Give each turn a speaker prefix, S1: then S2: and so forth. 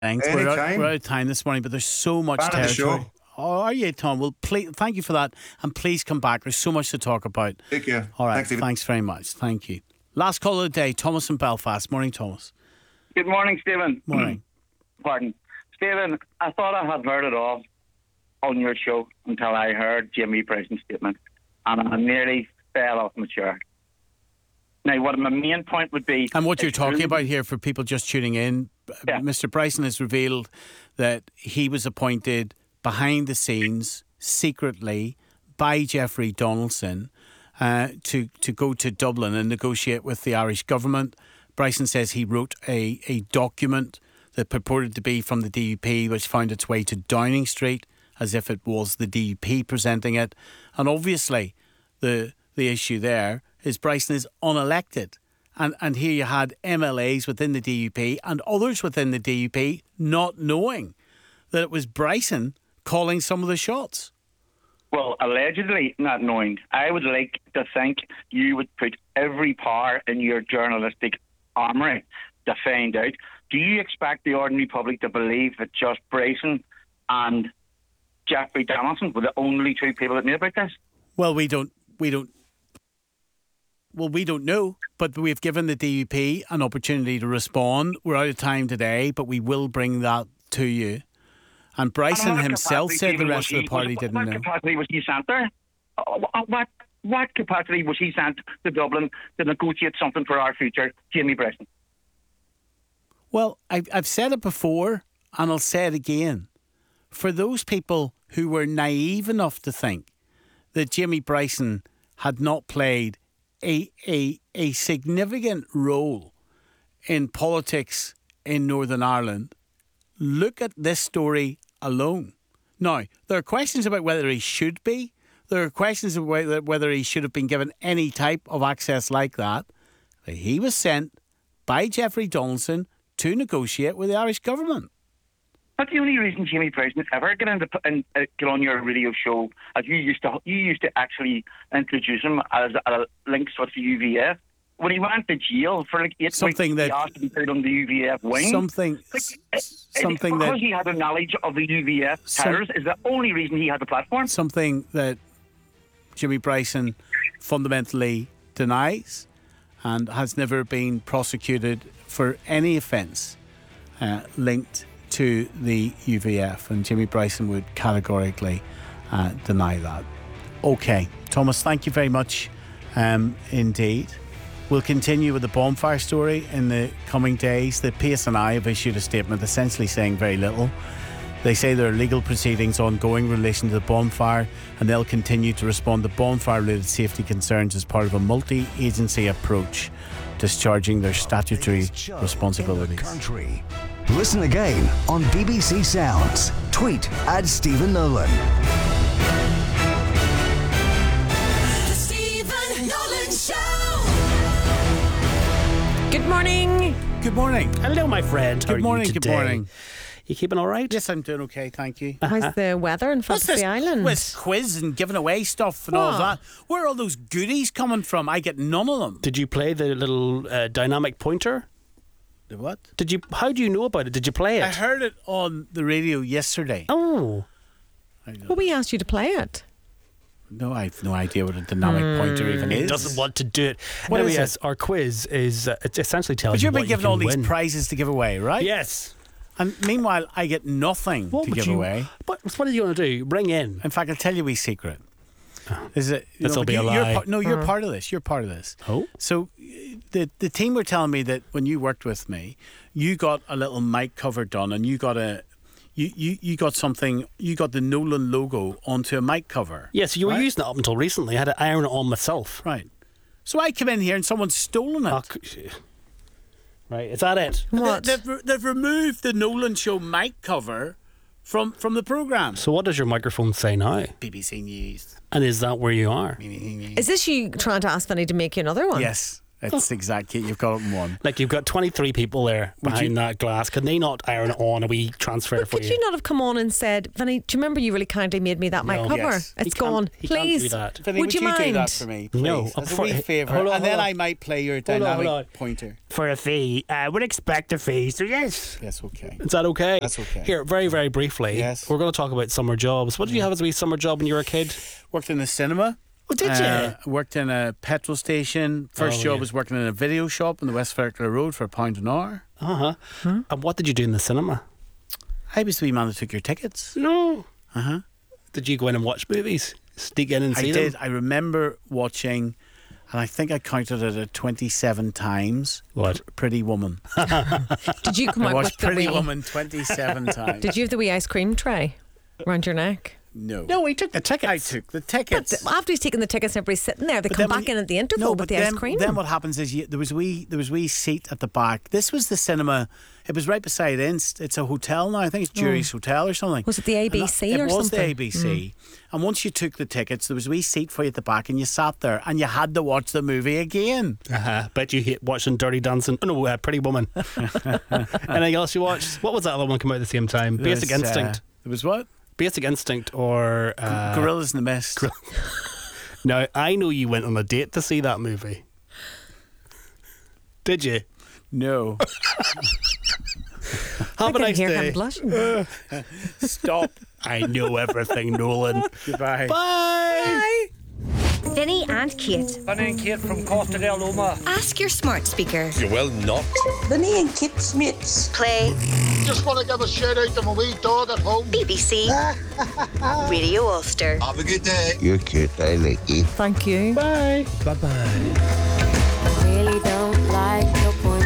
S1: Thanks. We're out of time this morning, but there's so much territory. Oh, are you, Tom? Well, please, thank you for that, and please come back. There's so much to talk about.
S2: Take care.
S1: All right, thanks very much. Thank you. Last call of the day, Thomas in Belfast. Morning, Thomas.
S3: Good morning, Stephen.
S1: Morning.
S3: Pardon. Stephen, I thought I had heard it all on your show until I heard Jimmy Bryson's statement, and I nearly fell off my chair. Now, what my main point would be...
S1: And what you're talking about here, for people just tuning in, Mr. Bryson has revealed that he was appointed behind the scenes, secretly, by Jeffrey Donaldson to go to Dublin and negotiate with the Irish government. Bryson says he wrote a document that purported to be from the DUP, which found its way to Downing Street, as if it was the DUP presenting it. And obviously, the issue there is Bryson is unelected. And here you had MLAs within the DUP and others within the DUP not knowing that it was Bryson calling some of the shots.
S3: Well, allegedly not knowing. I would like to think you would put every power in your journalistic armoury to find out. Do you expect the ordinary public to believe that just Bryson and Jeffrey Donaldson were the only two people that knew about this?
S1: Well, we don't know, but we've given the DUP an opportunity to respond. We're out of time today, but we will bring that to you. And Bryson himself said the rest of the party didn't know.
S3: What capacity was he sent there? What capacity was he sent to Dublin to negotiate something for our future, Jamie Bryson?
S1: Well, I've said it before, and I'll say it again. For those people who were naive enough to think that Jimmy Bryson had not played a significant role in politics in Northern Ireland, look at this story alone. Now, there are questions about whether he should be. There are questions about whether he should have been given any type of access like that. But he was sent by Jeffrey Donaldson to negotiate with the Irish government.
S3: That's the only reason Jamie Bryson ever get on your radio show, as you used to actually introduce him as links with the UVF. When he went to jail for like 8 weeks, he asked to be put on the UVF wing. Because he had a knowledge of the UVF terrors is the only reason he had the platform.
S1: Something that Jimmy Bryson fundamentally denies and has never been prosecuted for any offence linked to the UVF, and Jimmy Bryson would categorically deny that. Okay, Thomas, thank you very much indeed. We'll continue with the bonfire story in the coming days. The PSNI have issued a statement essentially saying very little. They say there are legal proceedings ongoing in relation to the bonfire, and they'll continue to respond to bonfire-related safety concerns as part of a multi-agency approach, discharging their statutory responsibilities.
S4: Listen again on BBC Sounds. Tweet @Stephen Nolan.
S5: The Stephen Nolan Show.
S6: Good morning.
S1: Good morning.
S6: Hello, my friend.
S1: Good morning. Good morning.
S6: You keeping all right?
S1: Yes, I'm doing okay, thank you.
S6: How's the weather in Fantasy Island?
S1: With quiz and giving away stuff and all of that. Where are all those goodies coming from? I get none of them.
S6: Did you play the little dynamic pointer?
S1: The what?
S6: How do you know about it? Did you play it?
S1: I heard it on the radio yesterday.
S6: Oh.
S7: Well, we asked you to play it.
S1: No, I have no idea what a dynamic pointer even is.
S6: He doesn't want to do it.
S1: What is it?
S6: Our quiz is it essentially tells you what you can win.
S1: But you've been given all these prizes to give away, right?
S6: Yes.
S1: And meanwhile, I get nothing to give away.
S6: What are you going to do? Bring in?
S1: In fact, I'll tell you a wee secret. Is it?
S6: This will be a lie.
S1: You're part of this. You're part of this.
S6: Oh.
S1: So the team were telling me that when you worked with me, you got a little mic cover done, and you got you got something. You got the Nolan logo onto a mic cover.
S6: Yes, you were using it up until recently. I had to iron it on myself.
S1: Right. So I come in here and someone's stolen it.
S6: Right. Is that it?
S7: What?
S1: They've removed the Nolan Show mic cover from the programme.
S6: So what does your microphone say now?
S1: BBC News.
S6: And is that where you are?
S7: Is this you trying to ask Vinny to make you another one?
S1: Yes. It's exactly, you've got it in one.
S6: Like, you've got 23 people there behind that glass. Can they not iron it on a wee transfer for
S7: Could you not have come on and said, Vinny, do you remember you really kindly made me that mic cover?
S1: Yes.
S7: It's
S6: He can't-
S7: gone.
S6: he can't do
S7: Please.
S6: that.
S1: Vinny,
S7: Would you
S1: do
S7: mind?
S1: that for me, please?
S6: No.
S1: As a wee favour.
S6: Hold on,
S1: And then
S6: hold on.
S1: I might play your
S6: on,
S1: dynamic
S6: hold on.
S1: pointer.
S6: For a fee. Would expect a fee, so yes.
S1: Yes, okay.
S6: Is that okay?
S1: That's okay.
S6: Here, very, very briefly.
S1: Yes.
S6: We're going to talk about summer jobs. What did you have as a wee summer job when you were a kid?
S1: Worked in the cinema.
S6: Oh, did you?
S1: Worked in a petrol station. First
S6: Oh,
S1: job
S6: yeah.
S1: was working in a video shop on the West Ferkler Road for £1 an hour.
S6: Uh-huh. And what did you do in the cinema?
S1: I was the wee man that took your tickets.
S6: No.
S1: Uh-huh.
S6: Did you go in and watch movies? Sneak in and see
S1: I
S6: them?
S1: did. I remember watching, and I think I counted it at 27 times.
S6: What?
S1: Pretty Woman.
S7: Did you come
S1: I
S7: out with
S1: watched
S7: the
S1: Pretty
S7: wee...
S1: Woman 27 times.
S7: Did you have the wee ice cream tray around your neck?
S1: No.
S6: No, we took the tickets.
S1: I took the tickets.
S7: But after he's taken the tickets, everybody's sitting there. They come
S1: then
S7: back
S1: when
S7: in at the interval with the ice cream.
S1: Then what happens is there was a wee seat at the back. This was the cinema. It was right beside Inst. It's a hotel now. I think it's Jury's Hotel or something.
S7: Was it the
S1: And
S7: ABC or
S1: It was
S7: something?
S1: the ABC. And once you took the tickets, there was a wee seat for you at the back, and you sat there, and you had to watch the movie again.
S6: Bet you hate watching Dirty Dancing. Oh, no, Pretty Woman. Anything else you watched? What was that other one come out at the same time? Basic
S1: There was,
S6: Instinct.
S1: There was what?
S6: Basic Instinct or...
S1: Gorillas in the Mist.
S6: Now, I know you went on a date to see that movie. Did you?
S1: No.
S7: I
S6: Have a
S7: can
S6: nice
S7: hear
S6: day.
S7: him blushing.
S1: Stop.
S6: I know everything, Nolan.
S1: Goodbye.
S6: Bye.
S2: Vinny and Kate.
S8: Vinny and Kate from Costa del Loma.
S2: Ask your smart speaker.
S9: You will not.
S10: Vinny and Kate's mates.
S2: Play
S9: Just want to give a shout out to my wee dog at home.
S2: BBC Radio Ulster.
S9: Have a good day.
S10: You're cute, I like you.
S7: Thank you.
S6: Bye.
S5: Really don't like your point